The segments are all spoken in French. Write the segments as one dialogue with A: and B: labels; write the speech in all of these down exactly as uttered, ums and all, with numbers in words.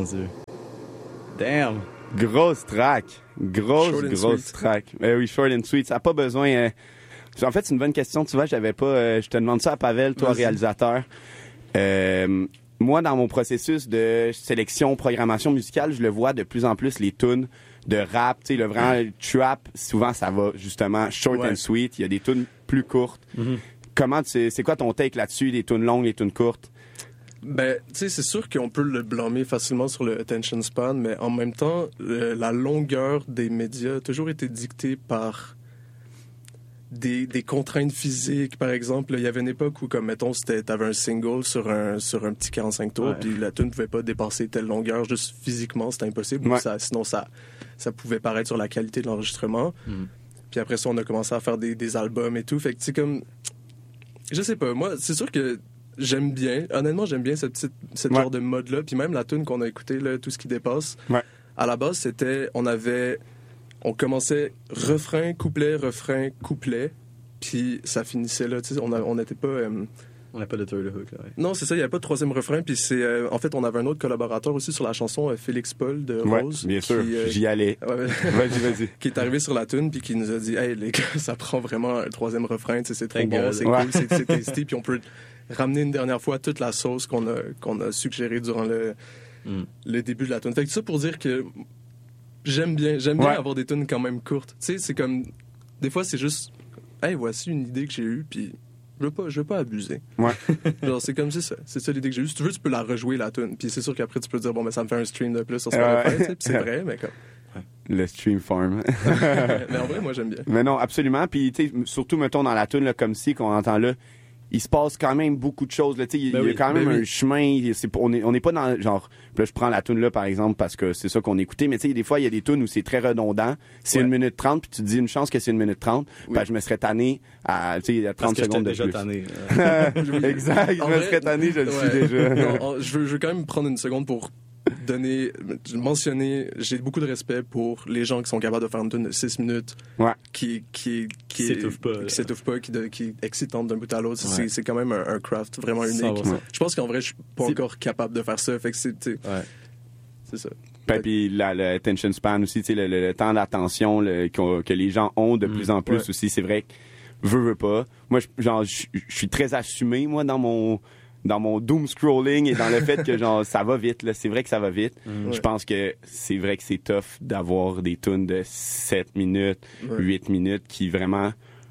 A: mon Dieu. Damn!
B: Grosse track. Grosse, grosse track. Euh, oui, short and sweet. Ça n'a pas besoin... Euh... En fait, c'est une bonne question. Tu vois, j'avais pas... Euh, je te demande ça à Pavel, toi, Vas-y. réalisateur. Euh, moi, dans mon processus de sélection, programmation musicale, je le vois de plus en plus, les tunes de rap, tu sais, le vrai trap, souvent, ça va justement short ouais. and sweet. Il y a des tunes plus courtes. Mm-hmm. Comment tu... C'est quoi ton take là-dessus, les tunes longues, les tunes courtes?
C: Ben, tu sais, c'est sûr qu'on peut le blâmer facilement sur le attention span, mais en même temps, le, la longueur des médias a toujours été dictée par des, des contraintes physiques. Par exemple, il y avait une époque où, comme, mettons, c'était, t'avais un single sur un, sur un petit quarante-cinq tours, ouais. puis la tune ne pouvait pas dépasser telle longueur, juste physiquement, c'était impossible. Ouais. Ça, sinon, ça, ça pouvait paraître sur la qualité de l'enregistrement. Mm. Puis après ça, on a commencé à faire des, des albums et tout. Fait que, tu sais, comme... Je sais pas, moi, c'est sûr que j'aime bien, honnêtement, j'aime bien ce petit ce ouais. genre de mode-là. Puis même la tune qu'on a écoutée, là, tout ce qui dépasse. Ouais. À la base, c'était, on avait, on commençait refrain, couplet, refrain, couplet. Puis ça finissait là, tu sais, on n'était pas... Euh,
A: on n'a pas de third hook, là. Ouais.
C: Non, c'est ça, il n'y avait pas de troisième refrain. Puis c'est, euh, en fait, on avait un autre collaborateur aussi sur la chanson, euh, Félix Paul de Rose.
B: Ouais, bien sûr, qui, euh, j'y allais. Ouais, vas-y, vas-y. Qui est arrivé sur la tune, puis qui nous a dit, hey, les gars, ça prend vraiment un troisième refrain, tu sais, c'est trop Thank bon, God. c'est ouais. cool, c'est, c'est tasty, puis on peut ramener une dernière fois toute la sauce qu'on a, qu'on a suggérée durant le, mm. le début de la tune. Fait que ça pour dire que j'aime bien, j'aime ouais. bien avoir des tunes quand même courtes. Tu sais, c'est comme, des fois, c'est juste, hey, voici une idée que j'ai eue, puis je veux pas, je veux pas abuser. Ouais.
C: Genre, c'est comme c'est ça. C'est ça l'idée que j'ai eue. Si tu veux, tu peux la rejouer, la tune. Puis c'est sûr qu'après, tu peux dire, bon, mais ça me fait un stream de plus sur Spotify, tu sais, puis c'est vrai, mais comme...
B: Le stream farm.
C: Mais en vrai, moi, j'aime bien.
B: Mais non, absolument. Puis, tu sais, surtout, mettons, dans la tune, là, comme si, qu'on entend là, il se passe quand même beaucoup de choses. Là, ben il y a oui, quand même ben un oui. chemin. C'est, on n'est on est pas dans... Genre, là, je prends la tune là, par exemple, parce que c'est ça qu'on écoutait. Mais tu sais, des fois, il y a des tunes où c'est très redondant. C'est ouais. une minute trente, puis tu te dis une chance que c'est une minute trente. Oui. Ben, je me serais tanné à, tu sais, à trente
A: parce
B: secondes
A: que
B: de
A: déjà
B: plus.
A: Tanné,
B: euh... exact. Je me serais tanné, je le ouais. suis déjà.
C: Non, je, veux, je veux quand même prendre une seconde pour donner, mentionner, j'ai beaucoup de respect pour les gens qui sont capables de faire une tune de six minutes,
B: ouais.
C: qui, qui, qui,
A: qui s'étouffe pas,
C: qui s'étouffe pas, qui, de, qui est excitante d'un bout à l'autre. Ouais. C'est, c'est quand même un, un craft vraiment unique. Ouais. Je pense qu'en vrai, je suis pas c'est... encore capable de faire ça. Fait que c'est, tu sais, ouais. c'est ça.
B: Puis, puis la, le attention span aussi, tu sais, le, le, le temps d'attention le, que, que les gens ont de mmh. plus en plus ouais. aussi. C'est vrai que veux, veux pas. Moi, je, genre, je, je suis très assumé, moi, dans mon... dans mon doom scrolling et dans le fait que genre ça va vite là, c'est vrai que ça va vite. Mm. Je pense que c'est vrai que c'est tough d'avoir des tunes de sept minutes, ouais. huit minutes qui vraiment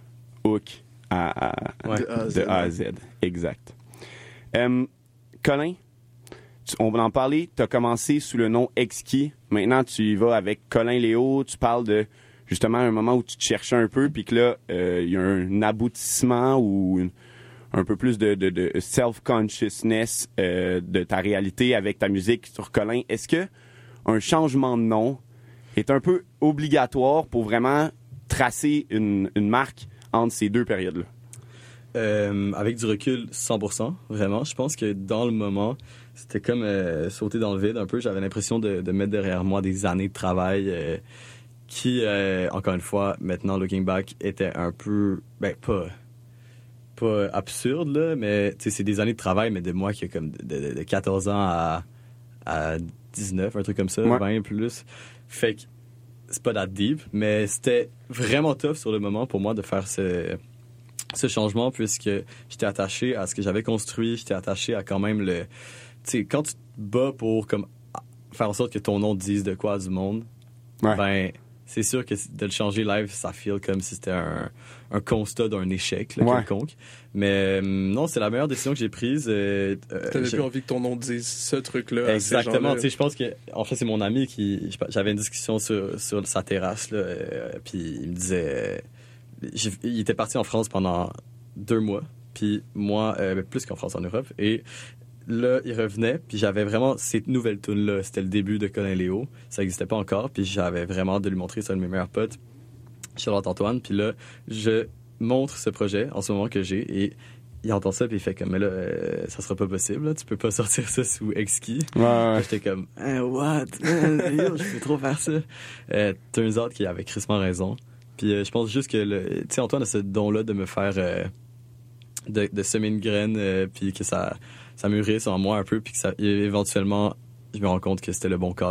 B: hook à, à, ouais. de, A à Z, de A à Z. Exact. Um, Colin, tu, on va en parler, tu as commencé sous le nom Exquis. Maintenant, tu y vas avec Colin Léo, tu parles de justement un moment où tu te cherchais un peu puis que là il euh, y a un aboutissement ou une un peu plus de, de, de self-consciousness euh, de ta réalité avec ta musique sur Colin. Est-ce que un changement de nom est un peu obligatoire pour vraiment tracer une, une marque entre ces deux périodes-là?
A: Euh, avec du recul, cent pour cent, vraiment. Je pense que dans le moment, c'était comme euh, sauter dans le vide un peu. J'avais l'impression de, de mettre derrière moi des années de travail euh, qui, euh, encore une fois, maintenant, looking back, étaient un peu... Ben, pas... pas absurde, là, mais c'est des années de travail, mais de moi qui a comme de, de, de quatorze ans à, à dix-neuf, un truc comme ça, ouais. vingt plus. Fait que c'est pas that deep, mais c'était vraiment tough sur le moment pour moi de faire ce, ce changement, puisque j'étais attaché à ce que j'avais construit, j'étais attaché à quand même le... Tu sais, quand tu te bats pour comme, faire en sorte que ton nom dise de quoi du monde, ouais. ben... c'est sûr que de le changer live, ça feel comme si c'était un, un constat d'un échec là, ouais. quelconque. Mais euh, non, c'est la meilleure décision que j'ai prise. Euh,
C: T'avais
A: j'ai...
C: plus envie que ton nom dise ce truc-là.
A: Exactement. Tu sais, je pense que, en fait, c'est mon ami qui, j'avais une discussion sur, sur sa terrasse là, euh, puis il me disait, euh, il était parti en France pendant deux mois, puis moi, euh, plus qu'en France, en Europe, et là, il revenait, puis j'avais vraiment cette nouvelle tune-là. C'était le début de Colin Léo. Ça n'existait pas encore, puis j'avais vraiment de lui montrer ça à un de mes meilleurs potes, Charlotte Antoine. Puis là, je montre ce projet en ce moment que j'ai, et il entend ça, puis il fait comme, mais là, euh, ça sera pas possible, là. Tu peux pas sortir ça sous Exquis.
B: Ouais, ouais.
A: J'étais comme, hey, what? Yo, je peux trop faire ça. Euh, turns out qu'il avait crissement raison. Puis euh, je pense juste que, le, tu sais, Antoine a ce don-là de me faire, euh, de, de semer une graine, euh, puis que ça... ça mûrisse en moi un peu, puis que ça éventuellement je me rends compte que c'était le bon call.